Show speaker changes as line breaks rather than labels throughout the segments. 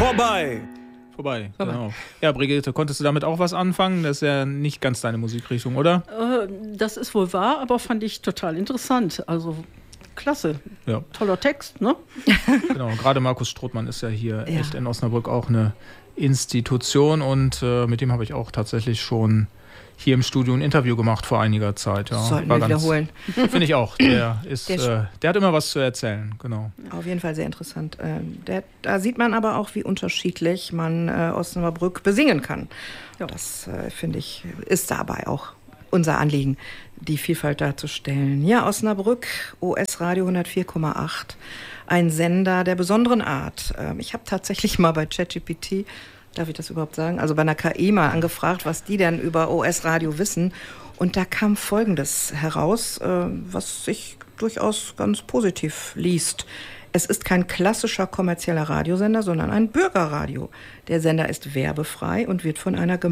Vorbei,
genau. Ja, Brigitte, konntest du damit auch was anfangen? Das ist ja nicht ganz deine Musikrichtung, oder?
Das ist wohl wahr, aber fand ich total interessant. Also klasse.
Ja.
Toller Text, ne?
Genau, gerade Markus Strothmann ist ja hier echt in Osnabrück auch eine Institution und mit dem habe ich auch tatsächlich schon hier im Studio ein Interview gemacht vor einiger Zeit. Ja.
Sollten wir wiederholen.
Finde ich auch. Der hat immer was zu erzählen, genau.
Auf jeden Fall sehr interessant. Da sieht man aber auch, wie unterschiedlich man Osnabrück besingen kann. Ja. Das, finde ich, ist dabei auch unser Anliegen, die Vielfalt darzustellen. Ja, Osnabrück, OS Radio 104,8, ein Sender der besonderen Art. Ich habe tatsächlich mal bei ChatGPT, darf ich das überhaupt sagen, also bei einer KI mal angefragt, was die denn über OS Radio wissen. Und da kam Folgendes heraus, was sich durchaus ganz positiv liest. Es ist kein klassischer kommerzieller Radiosender, sondern ein Bürgerradio. Der Sender ist werbefrei und wird von einem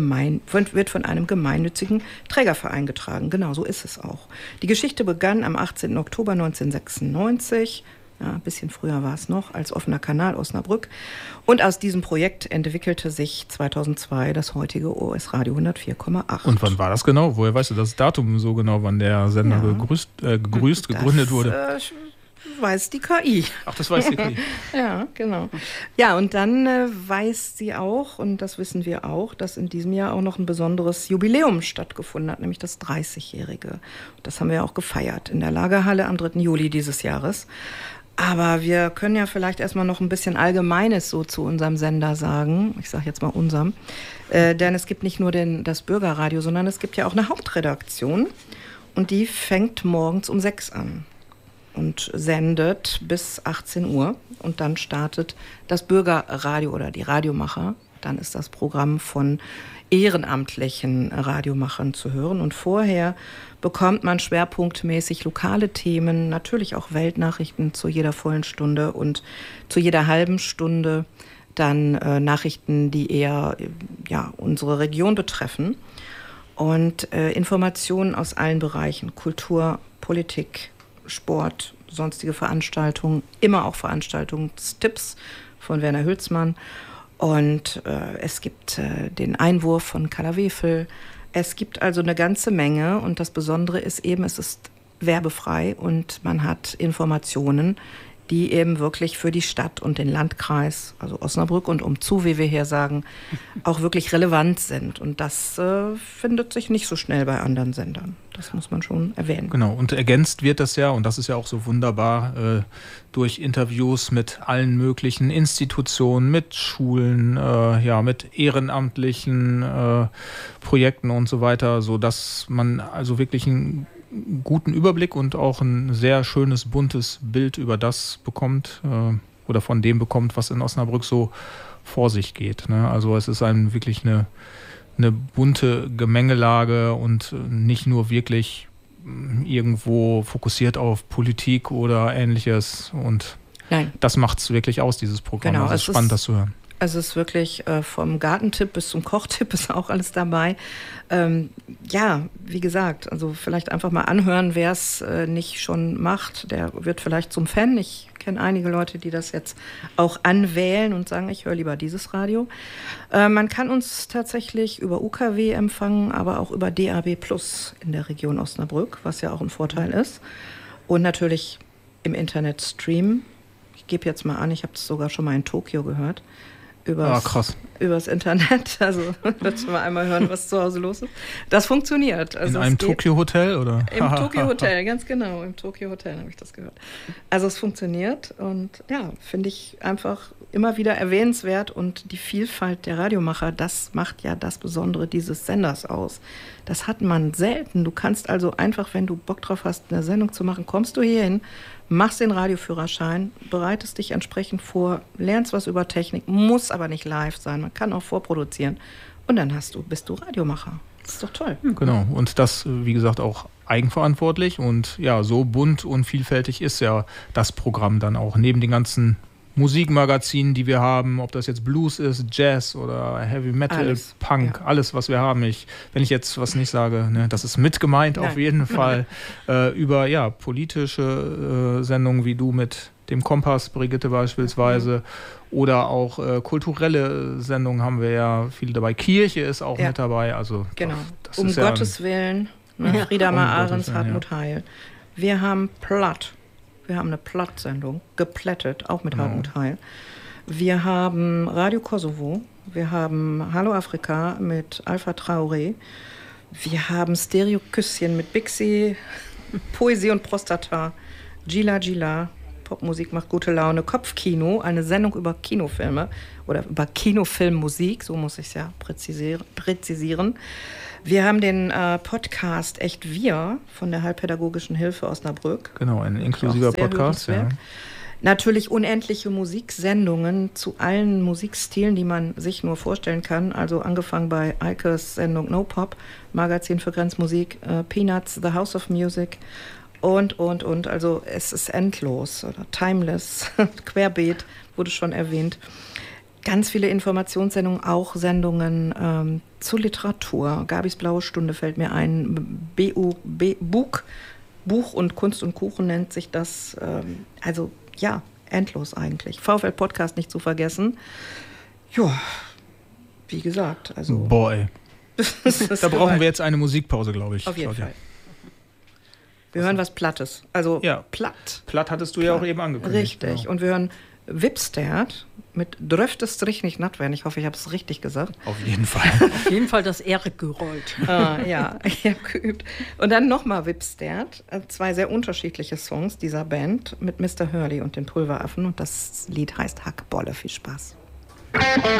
gemeinnützigen Trägerverein getragen. Genau so ist es auch. Die Geschichte begann am 18. Oktober 1996. Ja, ein bisschen früher war es noch, als offener Kanal Osnabrück. Und aus diesem Projekt entwickelte sich 2002 das heutige OS Radio 104,8.
Und wann war das genau? Woher weißt du das Datum so genau, wann der Sender gegründet wurde?
Weiß die KI.
Ach, das weiß die KI.
Ja, genau. Ja, und dann weiß sie auch, und das wissen wir auch, dass in diesem Jahr auch noch ein besonderes Jubiläum stattgefunden hat, nämlich das 30-Jährige. Das haben wir auch gefeiert in der Lagerhalle am 3. Juli dieses Jahres. Aber wir können ja vielleicht erstmal noch ein bisschen Allgemeines so zu unserem Sender sagen. Ich sage jetzt mal unserem. Denn es gibt nicht nur das Bürgerradio, sondern es gibt ja auch eine Hauptredaktion. Und die fängt morgens um 6 an und sendet bis 18 Uhr. Und dann startet das Bürgerradio oder die Radiomacher. Dann ist das Programm von ehrenamtlichen Radiomachern zu hören. Und vorher bekommt man schwerpunktmäßig lokale Themen, natürlich auch Weltnachrichten zu jeder vollen Stunde und zu jeder halben Stunde dann Nachrichten, die eher unsere Region betreffen. Und Informationen aus allen Bereichen, Kultur, Politik, Sport, sonstige Veranstaltungen, immer auch Veranstaltungstipps von Werner Hülsmann. Und es gibt den Einwurf von Carla Wefel. Es gibt also eine ganze Menge und das Besondere ist eben, es ist werbefrei und man hat Informationen, die eben wirklich für die Stadt und den Landkreis, also Osnabrück und umzu, wie wir hier sagen, auch wirklich relevant sind. Und das findet sich nicht so schnell bei anderen Sendern. Das muss man schon erwähnen.
Genau, und ergänzt wird das ja, und das ist ja auch so wunderbar, durch Interviews mit allen möglichen Institutionen, mit Schulen, mit ehrenamtlichen Projekten und so weiter, sodass man also wirklich einen guten Überblick und auch ein sehr schönes, buntes Bild über das bekommt oder von dem bekommt, was in Osnabrück so vor sich geht. Ne? Also es ist wirklich eine bunte Gemengelage und nicht nur wirklich irgendwo fokussiert auf Politik oder Ähnliches. Und das macht es wirklich aus, dieses Programm.
Genau,
also es ist spannend, das zu hören.
Also es ist wirklich vom Gartentipp bis zum Kochtipp ist auch alles dabei. Wie gesagt, also vielleicht einfach mal anhören, wer es nicht schon macht, der wird vielleicht zum Fan. Ich kenne einige Leute, die das jetzt auch anwählen und sagen, ich höre lieber dieses Radio. Man kann uns tatsächlich über UKW empfangen, aber auch über DAB+ in der Region Osnabrück, was ja auch ein Vorteil ist. Und natürlich im Internet streamen. Ich gebe jetzt mal an, ich habe es sogar schon mal in Tokio gehört. Übers Internet. Also willst du mal einmal hören, was zu Hause los ist. Das funktioniert. Also
in einem Tokio-Hotel, oder?
Im Tokio-Hotel, ganz genau. Im Tokio-Hotel habe ich das gehört. Also es funktioniert und ja, finde ich einfach immer wieder erwähnenswert und die Vielfalt der Radiomacher, das macht ja das Besondere dieses Senders aus. Das hat man selten. Du kannst also einfach, wenn du Bock drauf hast, eine Sendung zu machen, kommst du hier hin, machst den Radioführerschein, bereitest dich entsprechend vor, lernst was über Technik, muss aber nicht live sein, man kann auch vorproduzieren und dann bist du Radiomacher. Das ist doch toll.
Genau, und das, wie gesagt, auch eigenverantwortlich und ja, so bunt und vielfältig ist ja das Programm dann auch, neben den ganzen Musikmagazinen, die wir haben, ob das jetzt Blues ist, Jazz oder Heavy Metal, Punk, alles, was wir haben. Wenn ich jetzt was nicht sage, ne, das ist mit gemeint auf jeden Fall. Über politische Sendungen wie du mit dem Kompass Brigitte beispielsweise. Oder auch kulturelle Sendungen haben wir ja viele dabei. Kirche ist auch mit dabei. Also
genau.
Das
um
ist
Gottes Willen. Ne? Frieda Ahrens, Hartmut Heil. Wir haben Platt. Wir haben eine Platt-Sendung. Geplättet, auch mit Hartmut Heil. Wir haben Radio Kosovo. Wir haben Hallo Afrika mit Alpha Traoré. Wir haben Stereo-Küsschen mit Bixi, Poesie und Prostata, Gila Gila, Popmusik macht gute Laune, Kopfkino, eine Sendung über Kinofilme oder über Kinofilmmusik, so muss ich es ja präzisieren. Wir haben den Podcast Echt Wir von der Heilpädagogischen Hilfe Osnabrück.
Genau, ein inklusiver Podcast. Ja.
Natürlich unendliche Musiksendungen zu allen Musikstilen, die man sich nur vorstellen kann. Also angefangen bei Eikes Sendung No Pop, Magazin für Grenzmusik, Peanuts, The House of Music und. Also es ist endlos oder timeless, querbeet, wurde schon erwähnt. Ganz viele Informationssendungen, auch Sendungen zur Literatur. Gabis Blaue Stunde fällt mir ein. Buch und Kunst und Kuchen nennt sich das. Also ja, endlos eigentlich. VfL Podcast nicht zu vergessen. Ja, wie gesagt. Also
Boy. Da brauchen wir jetzt eine Musikpause, glaube ich.
Auf jeden Fall. Wir hören was Plattes. Also platt.
Platt hattest du ja auch eben angekündigt.
Richtig. Genau. Und wir hören Wipstert mit Dröftest richtig nicht natt werden. Ich hoffe, ich habe es richtig gesagt.
Auf jeden Fall.
Auf jeden Fall das Erik gerollt.
Ja, ich habe geübt. Und dann nochmal Wipstert. 2 sehr unterschiedliche Songs dieser Band mit Mr. Hurley und den Pulveraffen. Und das Lied heißt Hackbolle. Viel Spaß.